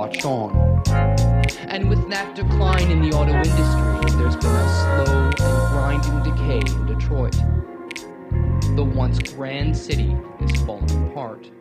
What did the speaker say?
marched on. And with that decline in the auto industry, there's been a slow and grinding decay in Detroit. The once grand city is falling apart.